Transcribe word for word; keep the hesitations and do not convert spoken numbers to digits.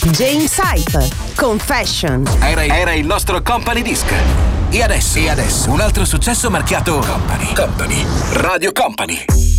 James Hype, Confession. Era, era il nostro Company Disc. E adesso, e adesso un altro successo marchiato Company. Company. Radio Company.